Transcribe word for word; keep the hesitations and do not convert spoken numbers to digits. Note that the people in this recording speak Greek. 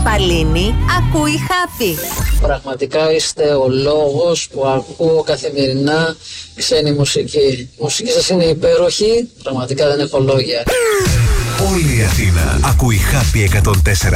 Παλίνη ακούει Happy. Πραγματικά είστε ο λόγος που ακούω καθημερινά ξένη μουσική. Η μουσική σας είναι υπέροχη, πραγματικά δεν έχω λόγια. Όλη η Αθήνα ακούει Happy εκατόν τέσσερα.